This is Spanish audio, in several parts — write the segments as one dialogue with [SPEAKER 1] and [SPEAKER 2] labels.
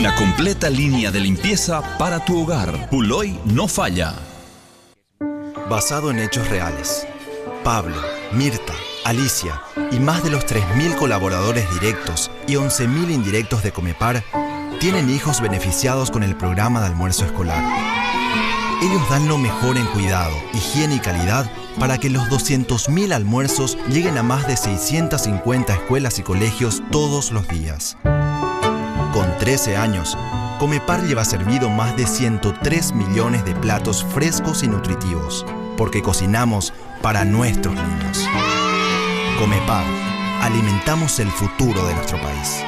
[SPEAKER 1] Una completa línea de limpieza para tu hogar. Puloy no falla.
[SPEAKER 2] Basado en hechos reales, Pablo, Mirta, Alicia y más de los 3.000 colaboradores directos y 11.000 indirectos de Comepar tienen hijos beneficiados con el programa de almuerzo escolar. Ellos dan lo mejor en cuidado, higiene y calidad para que los 200.000 almuerzos lleguen a más de 650 escuelas y colegios todos los días. Con 13 años, Comepar lleva servido más de 103 millones de platos frescos y nutritivos, porque cocinamos para nuestros niños. Comepar, alimentamos el futuro de nuestro país.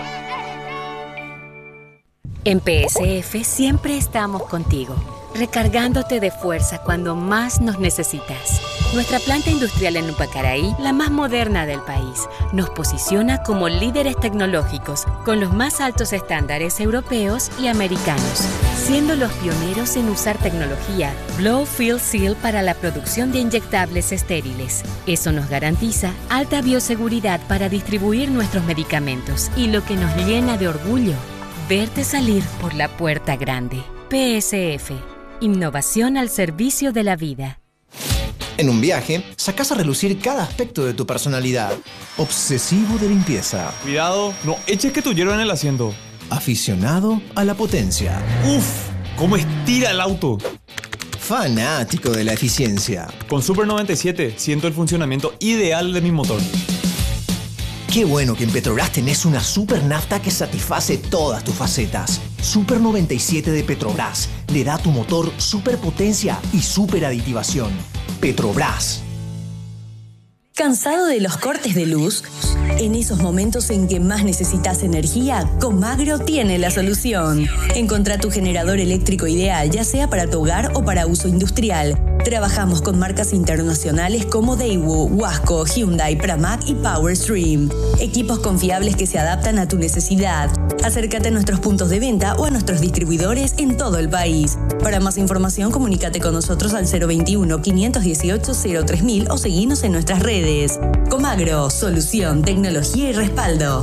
[SPEAKER 3] En PSF siempre estamos contigo, recargándote de fuerza cuando más nos necesitas. Nuestra planta industrial en Upacaraí, la más moderna del país, nos posiciona como líderes tecnológicos con los más altos estándares europeos y americanos, siendo los pioneros en usar tecnología Blow Fill Seal para la producción de inyectables estériles. Eso nos garantiza alta bioseguridad para distribuir nuestros medicamentos y lo que nos llena de orgullo, verte salir por la puerta grande. PSF, innovación al servicio de la vida.
[SPEAKER 4] En un viaje, sacás a relucir cada aspecto de tu personalidad. Obsesivo de limpieza.
[SPEAKER 5] Cuidado, no eches que tu hierba en el asiento.
[SPEAKER 4] Aficionado a la potencia.
[SPEAKER 5] ¡Uf! ¿Cómo estira el auto?
[SPEAKER 4] Fanático de la eficiencia.
[SPEAKER 5] Con Super 97 siento el funcionamiento ideal de mi motor.
[SPEAKER 4] Qué bueno que en Petrobras tenés una super nafta que satisface todas tus facetas. Super 97 de Petrobras le da a tu motor superpotencia y super aditivación. Petrobras.
[SPEAKER 6] ¿Cansado de los cortes de luz? En esos momentos en que más necesitas energía, Comagro tiene la solución. Encontrá tu generador eléctrico ideal, ya sea para tu hogar o para uso industrial. Trabajamos con marcas internacionales como Daewoo, Wasco, Hyundai, Pramac y Powerstream. Equipos confiables que se adaptan a tu necesidad. Acércate a nuestros puntos de venta o a nuestros distribuidores en todo el país. Para más información, comunícate con nosotros al 021-518-03000 o seguinos en nuestras redes. Comagro, solución, tecnología y respaldo.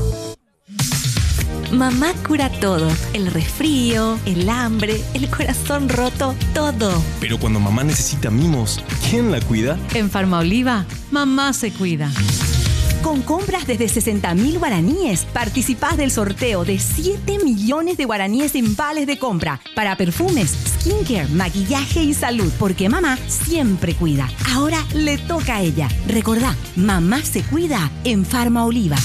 [SPEAKER 7] Mamá cura todo, el resfrío, el hambre, el corazón roto, todo.
[SPEAKER 8] Pero cuando mamá necesita mimos, ¿quién la cuida?
[SPEAKER 9] En Farmaoliva, mamá se cuida.
[SPEAKER 7] Con compras desde 60.000 guaraníes, participás del sorteo de 7 millones de guaraníes en vales de compra para perfumes, skincare, maquillaje y salud, porque mamá siempre cuida. Ahora le toca a ella. Recordá, mamá se cuida en Farmaoliva.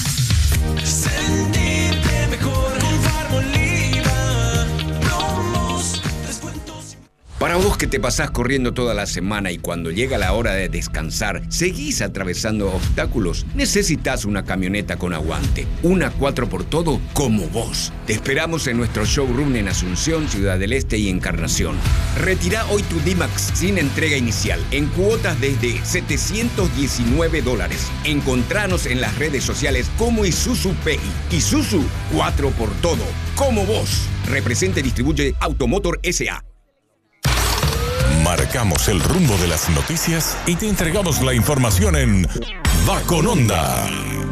[SPEAKER 10] Sentirte mejor con Farmaoliva. Promos, descuentos.
[SPEAKER 11] Para vos que te pasás corriendo toda la semana y cuando llega la hora de descansar seguís atravesando obstáculos, necesitas una camioneta con aguante. Una 4x como vos. Te esperamos en nuestro showroom en Asunción, Ciudad del Este y Encarnación. Retirá hoy tu D-Max sin entrega inicial, en cuotas desde $719. Encontranos en las redes sociales como Isuzu PI. Isuzu 4x como vos. Representa y distribuye Automotor S.A.
[SPEAKER 12] Marcamos el rumbo de las noticias y te entregamos la información en Va con Onda.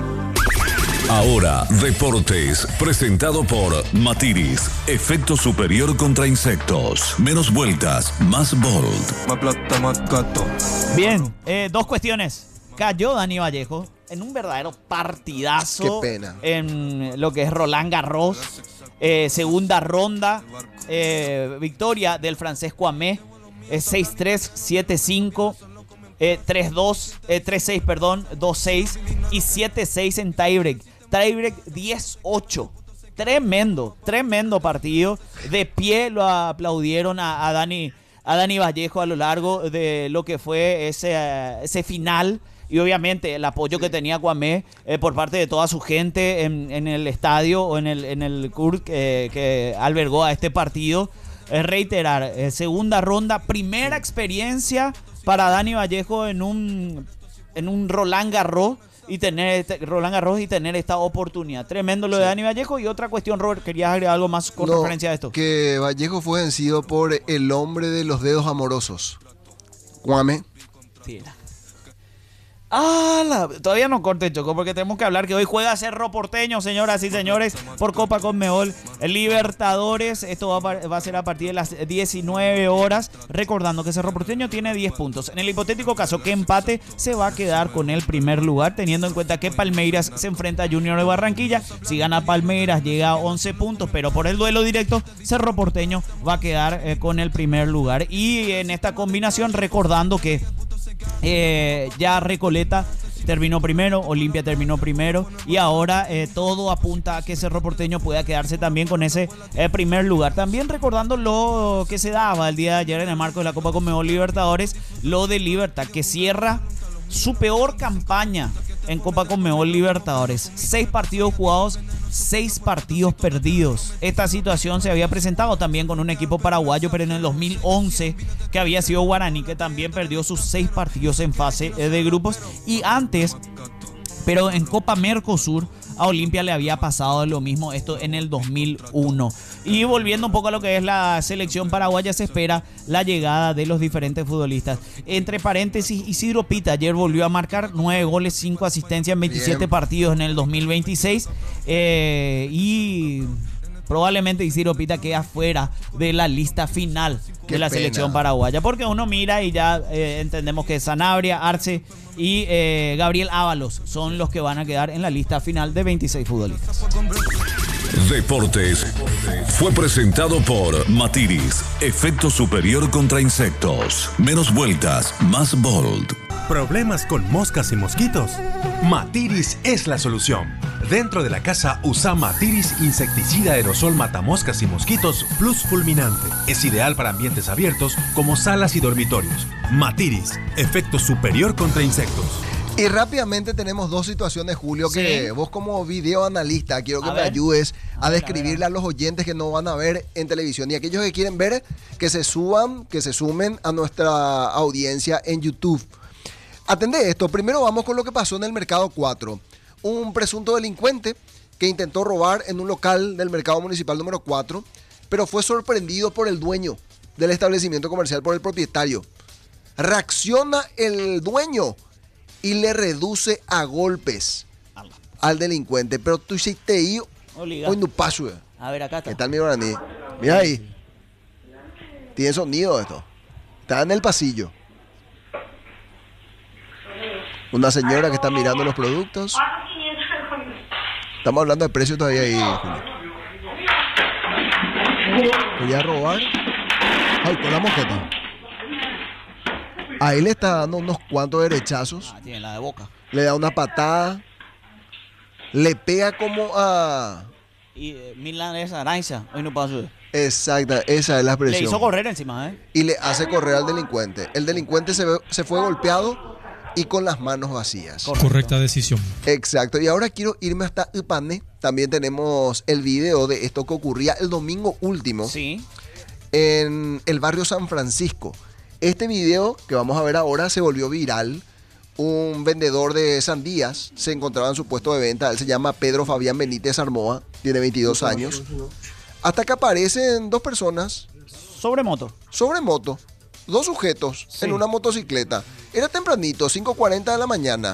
[SPEAKER 12] Ahora, deportes, presentado por Matiris, efecto superior contra insectos. Menos vueltas, más bold.
[SPEAKER 13] Más plata, más gato.
[SPEAKER 14] Bien, dos cuestiones. Cayó Dani Vallejo en un verdadero partidazo.
[SPEAKER 15] Qué pena.
[SPEAKER 14] En lo que es Roland Garros. Segunda ronda. Victoria del francés Kwame. 6-3, 7-5, 3-2, 3-6, perdón, 2-6 y 7-6 en tiebreak. Tiebreak 10-8. Tremendo partido. De pie lo aplaudieron a Dani Vallejo a lo largo de lo que fue ese final. Y obviamente el apoyo que tenía Kwame por parte de toda su gente en el estadio o en el CURT que albergó a este partido. Reiterar, segunda ronda, primera experiencia para Dani Vallejo en un Roland Garros y tener esta oportunidad. Tremendo lo de Dani Vallejo. Y otra cuestión, Robert, ¿querías agregar algo más con referencia a esto?
[SPEAKER 15] Que Vallejo fue vencido por el hombre de los dedos amorosos, Kwame.
[SPEAKER 14] Sí. Todavía no corte, Choco, porque tenemos que hablar que hoy juega Cerro Porteño, señoras y señores, por Copa Conmebol Libertadores. Esto va a ser a partir de las 19 horas. Recordando que Cerro Porteño tiene 10 puntos. En el hipotético caso que empate, se va a quedar con el primer lugar, teniendo en cuenta que Palmeiras se enfrenta a Junior de Barranquilla. Si gana Palmeiras, llega a 11 puntos, pero por el duelo directo, Cerro Porteño va a quedar con el primer lugar. Y en esta combinación, recordando que ya Recoleta terminó primero, Olimpia terminó primero y ahora todo apunta a que Cerro Porteño pueda quedarse también con ese primer lugar. También recordando lo que se daba el día de ayer en el marco de la Copa Conmebol Libertadores, lo de Libertad, que cierra su peor campaña en Copa Conmebol Libertadores. 6 partidos jugados, 6 partidos perdidos. Esta situación se había presentado también con un equipo paraguayo, pero en el 2011, que había sido Guaraní, que también perdió sus 6 partidos en fase de grupos. Y antes, pero en Copa Mercosur, a Olimpia le había pasado lo mismo, esto en el 2001. Y volviendo un poco a lo que es la selección paraguaya, se espera la llegada de los diferentes futbolistas. Entre paréntesis, Isidro Pita ayer volvió a marcar 9 goles, 5 asistencias en 27 partidos en el 2026. Y probablemente Isidro Pita queda fuera de la lista final de la selección paraguaya. Porque uno mira y ya entendemos que Sanabria, Arce y Gabriel Ábalos son los que van a quedar en la lista final de 26 futbolistas.
[SPEAKER 12] Deportes fue presentado por Matiris, efecto superior contra insectos. Menos vueltas, más bold.
[SPEAKER 13] ¿Problemas con moscas y mosquitos? Matiris es la solución. Dentro de la casa usa Matiris insecticida aerosol matamoscas y mosquitos plus fulminante. Es ideal para ambientes abiertos como salas y dormitorios. Matiris, efecto superior contra insectos.
[SPEAKER 15] Y rápidamente tenemos 2 situaciones, Julio, que vos como videoanalista quiero que me ayudes a describirle a los oyentes que no van a ver en televisión y aquellos que quieren ver, que se sumen a nuestra audiencia en YouTube. Atendé esto. Primero vamos con lo que pasó en el Mercado 4. Un presunto delincuente que intentó robar en un local del Mercado Municipal número 4, pero fue sorprendido por el dueño del establecimiento comercial, por el propietario. Reacciona el dueño y le reduce a golpes al delincuente. Pero tú hiciste ahí hoy no paso.
[SPEAKER 14] A ver, acá está.
[SPEAKER 15] ¿Qué tal mi guaraní? Mira ahí. Tiene sonido esto. Está en el pasillo. Una señora que está mirando los productos. Estamos hablando de precios todavía ahí, Julio. Voy a robar. Ay, con la mosqueta. Ahí le está dando unos cuantos derechazos.
[SPEAKER 14] Tiene la de boca.
[SPEAKER 15] Le da una patada. Le pega como a...
[SPEAKER 14] Y milanesa, Aranza, hoy no pasó.
[SPEAKER 15] Exacta, esa es la expresión.
[SPEAKER 14] Le hizo correr encima,
[SPEAKER 15] Y le hace correr al delincuente. El delincuente se fue golpeado y con las manos vacías.
[SPEAKER 16] Correcta decisión.
[SPEAKER 15] Exacto. Y ahora quiero irme hasta Ipané. También tenemos el video de esto que ocurría el domingo último.
[SPEAKER 14] Sí.
[SPEAKER 15] En el barrio San Francisco. Este video que vamos a ver ahora se volvió viral. Un vendedor de sandías se encontraba en su puesto de venta. Él se llama Pedro Fabián Benítez Armoa. Tiene 22 años. Hasta que aparecen 2 personas.
[SPEAKER 14] Sobre moto.
[SPEAKER 15] 2 sujetos en una motocicleta. Era tempranito, 5:40 de la mañana.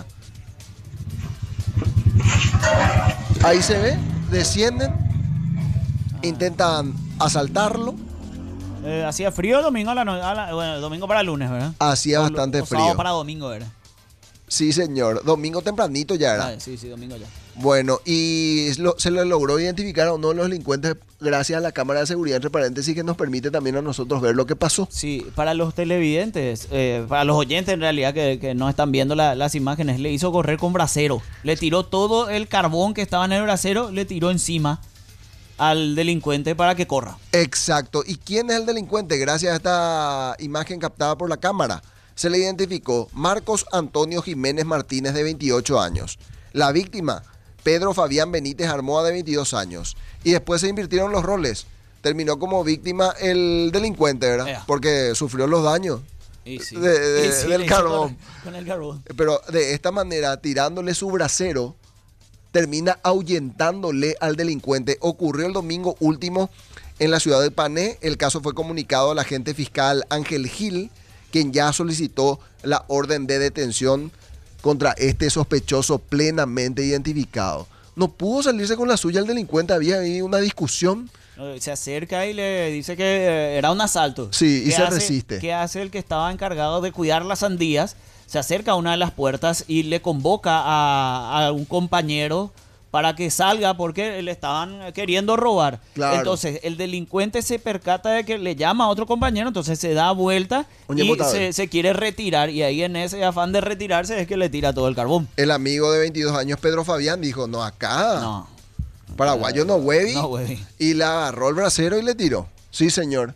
[SPEAKER 15] Ahí se ve, descienden, intentan asaltarlo.
[SPEAKER 14] Hacía frío domingo bueno, domingo para lunes, ¿verdad?
[SPEAKER 15] Hacía bastante frío.
[SPEAKER 14] Sábado para domingo, ¿verdad?
[SPEAKER 15] Sí, señor. Domingo tempranito ya era.
[SPEAKER 14] Sí, domingo ya.
[SPEAKER 15] Bueno, y se le logró identificar a uno de los delincuentes gracias a la cámara de seguridad, entre paréntesis, que nos permite también a nosotros ver lo que pasó.
[SPEAKER 14] Sí, para los televidentes, para los oyentes en realidad que no están viendo las imágenes, le hizo correr con brasero. Le tiró todo el carbón que estaba en el brasero, le tiró encima al delincuente para que corra.
[SPEAKER 15] Exacto. ¿Y quién es el delincuente? Gracias a esta imagen captada por la cámara, se le identificó Marcos Antonio Jiménez Martínez, de 28 años. La víctima, Pedro Fabián Benítez Armoa, de 22 años. Y después se invirtieron los roles. Terminó como víctima el delincuente, ¿verdad? Porque sufrió los daños del carbón.
[SPEAKER 14] Con el carbón.
[SPEAKER 15] Pero de esta manera, tirándole su brasero, termina ahuyentándole al delincuente. Ocurrió el domingo último en la ciudad de Pané. El caso fue comunicado al agente fiscal Ángel Gil, quien ya solicitó la orden de detención contra este sospechoso plenamente identificado. No pudo salirse con la suya el delincuente, había ahí una discusión.
[SPEAKER 14] Se acerca y le dice que era un asalto.
[SPEAKER 15] Sí, y se
[SPEAKER 14] resiste. ¿Qué hace el que estaba encargado de cuidar las sandías? Se acerca a una de las puertas y le convoca a un compañero para que salga porque le estaban queriendo robar.
[SPEAKER 15] Claro.
[SPEAKER 14] Entonces el delincuente se percata de que le llama a otro compañero, entonces se da vuelta y se quiere retirar, y ahí en ese afán de retirarse es que le tira todo el carbón.
[SPEAKER 15] El amigo de 22 años, Pedro Fabián, dijo, no, acá, no, paraguayo no huevi, y le agarró el bracero y le tiró. Sí, señor.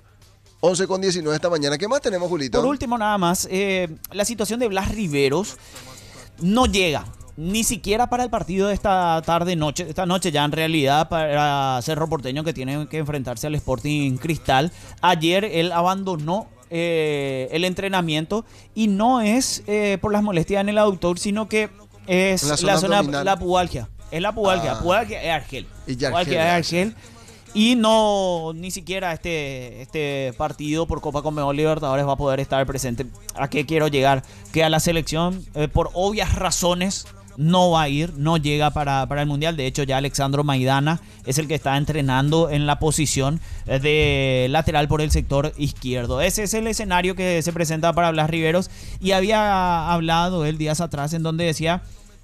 [SPEAKER 15] 11:19 esta mañana. ¿Qué más tenemos, Julito?
[SPEAKER 14] Por último, nada más, la situación de Blas Riveros no llega ni siquiera para el partido de esta noche ya en realidad, para Cerro Porteño, que tiene que enfrentarse al Sporting Cristal. Ayer él abandonó el entrenamiento, y no es por las molestias en el aductor, sino que es la zona la pubalgia. Es la pubalgia. Pubalgia es argel. Pubalgia es argel. Y no, ni siquiera este partido por Copa Conmebol Libertadores va a poder estar presente. ¿A qué quiero llegar? Que a la selección, por obvias razones, no va a ir, no llega para el Mundial. De hecho, ya Alexandro Maidana es el que está entrenando en la posición de lateral por el sector izquierdo. Ese es el escenario que se presenta para Blas Riveros. Y había hablado él días atrás en donde decía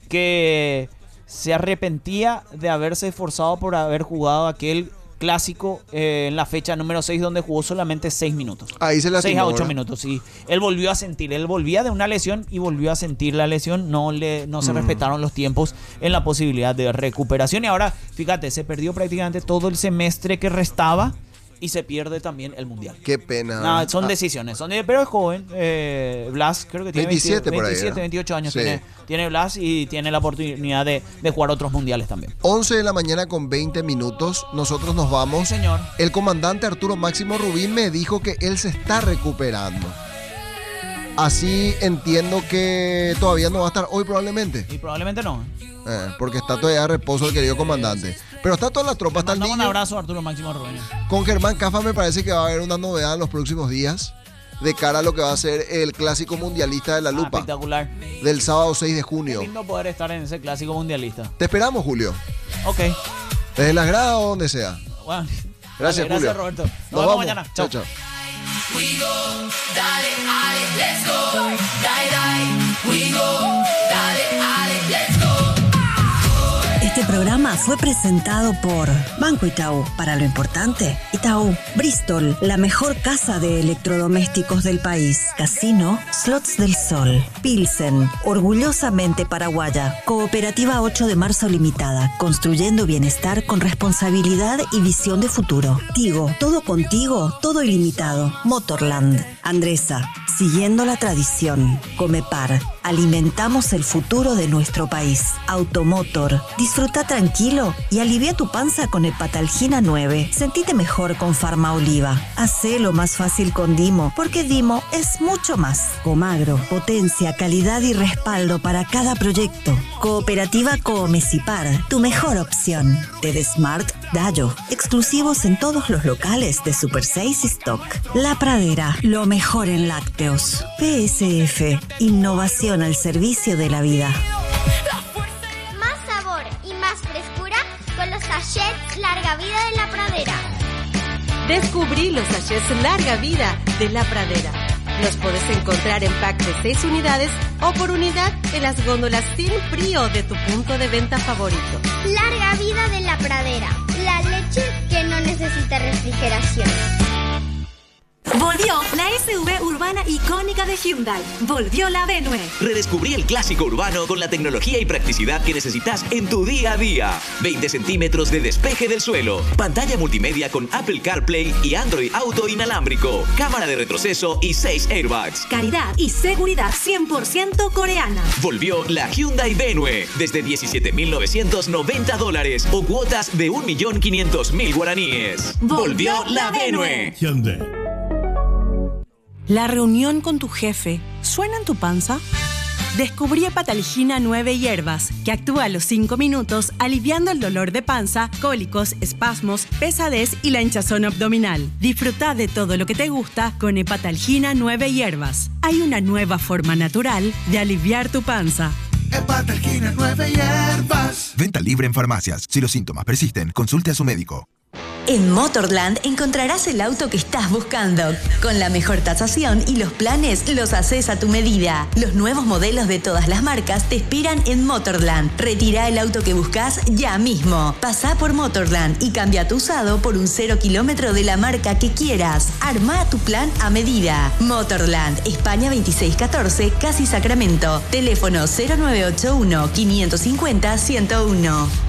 [SPEAKER 14] que se arrepentía de haberse esforzado por haber jugado aquel clásico en la fecha número 6, donde jugó solamente 6 minutos.
[SPEAKER 15] Ahí se lastimó,
[SPEAKER 14] 6 a 8
[SPEAKER 15] ¿verdad?
[SPEAKER 14] minutos, sí. Él volvió a sentir, él volvía de una lesión y volvió a sentir la lesión. No se respetaron los tiempos en la posibilidad de recuperación. Y ahora, fíjate, se perdió prácticamente todo el semestre que restaba y se pierde también el Mundial.
[SPEAKER 15] Qué pena.
[SPEAKER 14] No, son decisiones. Pero es joven. Blas, creo que tiene
[SPEAKER 15] 27 por ahí,
[SPEAKER 14] 28 años.
[SPEAKER 15] Sí.
[SPEAKER 14] Tiene Blas, y tiene la oportunidad de jugar otros mundiales también.
[SPEAKER 15] 11 de la mañana con 20 minutos. Nosotros nos vamos.
[SPEAKER 14] Sí, señor.
[SPEAKER 15] El comandante Arturo Máximo Rubín me dijo que él se está recuperando. Así entiendo que todavía no va a estar hoy probablemente.
[SPEAKER 14] Y probablemente no.
[SPEAKER 15] Porque está todavía de reposo el querido comandante. Pero está toda la tropa, está el niño.
[SPEAKER 14] Un abrazo a Arturo Máximo Rubén.
[SPEAKER 15] Con Germán Cafa me parece que va a haber una novedad en los próximos días de cara a lo que va a ser el clásico mundialista de la Lupa.
[SPEAKER 14] Espectacular.
[SPEAKER 15] Del sábado 6 de junio.
[SPEAKER 14] Qué lindo poder estar en ese clásico mundialista.
[SPEAKER 15] Te esperamos, Julio.
[SPEAKER 14] Ok.
[SPEAKER 15] Desde las gradas o donde sea.
[SPEAKER 14] Bueno,
[SPEAKER 15] gracias, Julio.
[SPEAKER 14] Gracias, Roberto. Nos vemos mañana. Chao.
[SPEAKER 15] Chao.
[SPEAKER 10] We go, dale, ale, let's go. Die, die. We go, dale, ale, let's go.
[SPEAKER 6] Este programa fue presentado por Banco Itaú. Para lo importante, Itaú. Bristol, la mejor casa de electrodomésticos del país. Casino, Slots del Sol. Pilsen, orgullosamente paraguaya. Cooperativa 8 de Marzo Limitada. Construyendo bienestar con responsabilidad y visión de futuro. Tigo, todo contigo, todo ilimitado. Motorland. Andresa, siguiendo la tradición. Comepar, alimentamos el futuro de nuestro país. Automotor, disfruta tranquilo y alivia tu panza con Hepatalgina 9. Sentite mejor con Farma Oliva. Hacelo más fácil con Dimo, porque Dimo es mucho más. Comagro, potencia, calidad y respaldo para cada proyecto. Cooperativa Coomecipar, tu mejor opción. Smart Dayo, exclusivos en todos los locales de Super 6 y Stock. La Pradera, lo mejor en lácteos. PSF, innovación al servicio de la vida.
[SPEAKER 16] Más sabor y más frescura con los sachets Larga Vida de La Pradera.
[SPEAKER 17] Descubrí los sachets Larga Vida de La Pradera. Los podés encontrar en pack de 6 unidades o por unidad en las góndolas sin frío de tu punto de venta favorito.
[SPEAKER 16] Larga Vida de La Pradera, la leche que no necesita refrigeración.
[SPEAKER 18] Volvió la SUV urbana icónica de Hyundai. Volvió la Venue.
[SPEAKER 19] Redescubrí el clásico urbano con la tecnología y practicidad que necesitas en tu día a día. 20 centímetros de despeje del suelo. Pantalla multimedia con Apple CarPlay y Android Auto inalámbrico. Cámara de retroceso y 6 airbags.
[SPEAKER 18] Calidad y seguridad 100% coreana.
[SPEAKER 19] Volvió la Hyundai Venue. Desde $17,990 o cuotas de 1.500.000 guaraníes.
[SPEAKER 18] Volvió la Venue.
[SPEAKER 19] Hyundai.
[SPEAKER 20] ¿La reunión con tu jefe suena en tu panza? Descubrí Hepatalgina 9 hierbas, que actúa a los 5 minutos aliviando el dolor de panza, cólicos, espasmos, pesadez y la hinchazón abdominal. Disfruta de todo lo que te gusta con Hepatalgina 9 hierbas. Hay una nueva forma natural de aliviar tu panza.
[SPEAKER 21] Hepatalgina 9 hierbas.
[SPEAKER 22] Venta libre en farmacias. Si los síntomas persisten, consulte a su médico.
[SPEAKER 6] En Motorland encontrarás el auto que estás buscando. Con la mejor tasación y los planes los haces a tu medida. Los nuevos modelos de todas las marcas te esperan en Motorland. Retira el auto que buscas ya mismo. Pasá por Motorland y cambia tu usado por un 0 kilómetro de la marca que quieras. Arma tu plan a medida. Motorland, España 2614, Casi Sacramento. Teléfono 0981 550 101.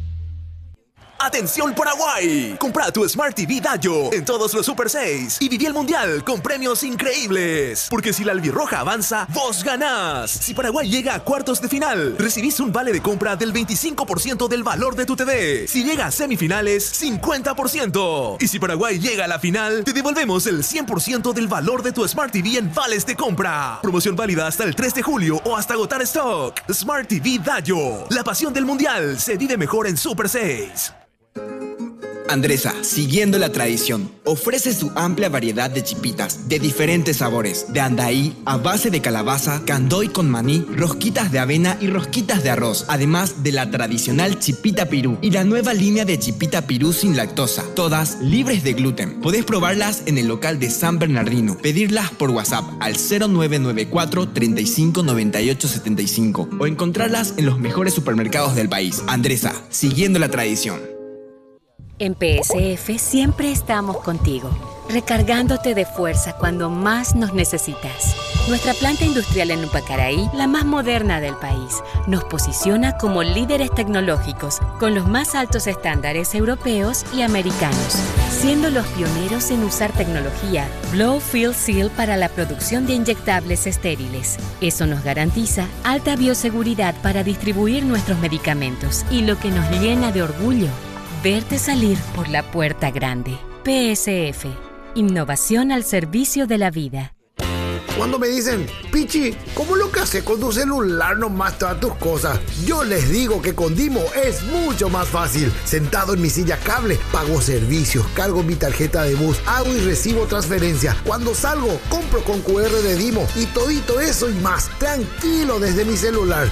[SPEAKER 4] ¡Atención Paraguay! Compra tu Smart TV Dayo en todos los Super 6 y viví el Mundial con premios increíbles. Porque si la albirroja avanza, vos ganás. Si Paraguay llega a cuartos de final, recibís un vale de compra del 25% del valor de tu TV. Si llega a semifinales, 50%. Y si Paraguay llega a la final, te devolvemos el 100% del valor de tu Smart TV en vales de compra. Promoción válida hasta el 3 de julio o hasta agotar stock. Smart TV Dayo. La pasión del Mundial se vive mejor en Super 6.
[SPEAKER 23] Andresa, siguiendo la tradición, ofrece su amplia variedad de chipitas de diferentes sabores, de andaí a base de calabaza, candoy con maní, rosquitas de avena y rosquitas de arroz, además de la tradicional chipita pirú y la nueva línea de chipita pirú sin lactosa, todas libres de gluten. Podés probarlas en el local de San Bernardino, pedirlas por WhatsApp al 0994 35 98 75 o encontrarlas en los mejores supermercados del país. Andresa, siguiendo la tradición.
[SPEAKER 3] En PSF siempre estamos contigo, recargándote de fuerza cuando más nos necesitas. Nuestra planta industrial en Upacaraí, la más moderna del país, nos posiciona como líderes tecnológicos con los más altos estándares europeos y americanos, siendo los pioneros en usar tecnología Blow Fill Seal para la producción de inyectables estériles. Eso nos garantiza alta bioseguridad para distribuir nuestros medicamentos y lo que nos llena de orgullo, verte salir por la puerta grande. PSF. Innovación al servicio de la vida.
[SPEAKER 21] Cuando me dicen, Pichi, ¿cómo lo que haces con tu celular nomás todas tus cosas? Yo les digo que con Dimo es mucho más fácil. Sentado en mi silla cable, pago servicios, cargo mi tarjeta de bus, hago y recibo transferencia. Cuando salgo, compro con QR de Dimo y todito eso y más. Tranquilo desde mi celular.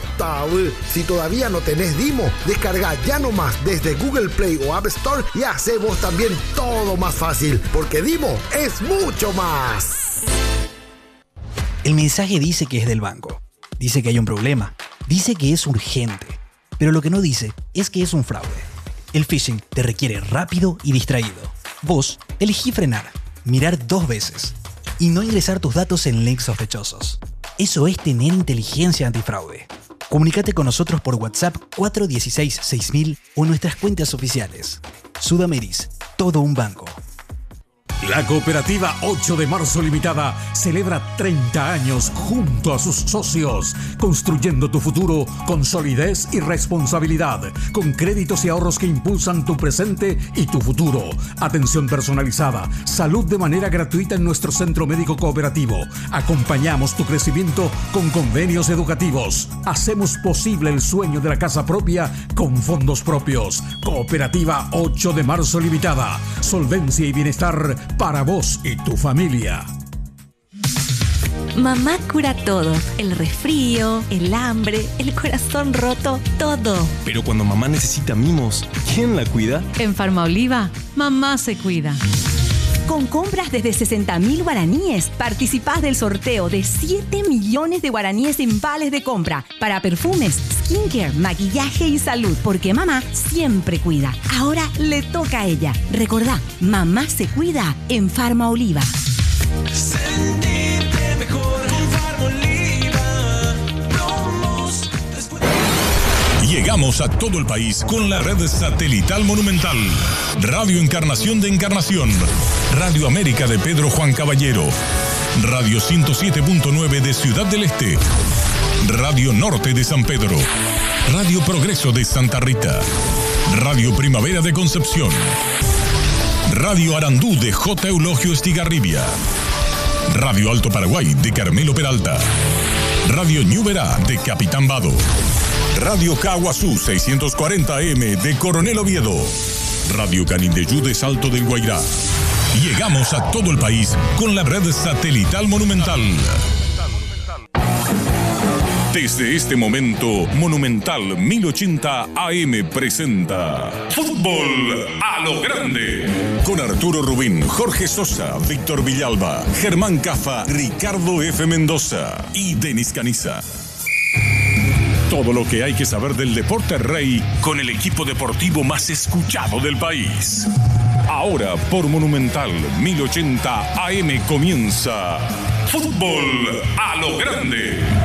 [SPEAKER 21] Si todavía no tenés Dimo, descarga ya nomás desde Google Play o App Store y hace vos también todo más fácil. Porque Dimo es mucho más.
[SPEAKER 24] El mensaje dice que es del banco, dice que hay un problema, dice que es urgente, pero lo que no dice es que es un fraude. El phishing te requiere rápido y distraído. Vos elegí frenar, mirar 2 veces y no ingresar tus datos en links sospechosos. Eso es tener inteligencia antifraude. Comunícate con nosotros por WhatsApp 416-6000 o nuestras cuentas oficiales. Sudameris, todo un banco.
[SPEAKER 25] La cooperativa 8 de marzo Limitada celebra 30 años junto a sus socios, construyendo tu futuro con solidez y responsabilidad, con créditos y ahorros que impulsan tu presente y tu futuro. Atención personalizada, salud de manera gratuita en nuestro centro médico cooperativo. Acompañamos tu crecimiento con convenios educativos. Hacemos posible el sueño de la casa propia con fondos propios. Cooperativa 8 de marzo Limitada. Solvencia y bienestar para vos y tu familia.
[SPEAKER 7] Mamá cura todo, el resfrío, el hambre, el corazón roto, todo.
[SPEAKER 8] Pero cuando mamá necesita mimos, ¿quién la cuida?
[SPEAKER 9] En Farmaoliva, mamá se cuida.
[SPEAKER 7] Con compras desde 60.000 guaraníes, participás del sorteo de 7 millones de guaraníes en vales de compra para perfumes, skincare, maquillaje y salud, porque mamá siempre cuida. Ahora le toca a ella. Recordá, mamá se cuida en Farmaoliva.
[SPEAKER 10] Sentirte mejor con Farmaoliva.
[SPEAKER 12] Llegamos a todo el país con la red satelital Monumental. Radio Encarnación de Encarnación. Radio América de Pedro Juan Caballero. Radio 107.9 de Ciudad del Este. Radio Norte de San Pedro. Radio Progreso de Santa Rita. Radio Primavera de Concepción. Radio Arandú de J. Eulogio Estigarribia. Radio Alto Paraguay de Carmelo Peralta. Radio Ñuberá de Capitán Vado. Radio Caguazú 640M de Coronel Oviedo. Radio Canindeyú de Salto del Guairá. Llegamos a todo el país con la red satelital Monumental. Desde este momento, Monumental 1080 AM presenta Fútbol a lo Grande. Con Arturo Rubín, Jorge Sosa, Víctor Villalba, Germán Cafa, Ricardo F. Mendoza y Denis Caniza. Todo lo que hay que saber del deporte rey con el equipo deportivo más escuchado del país. Ahora por Monumental 1080 AM comienza Fútbol a lo Grande.